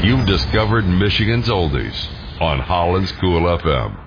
You've discovered Michigan's Oldies on Holland's Cool FM.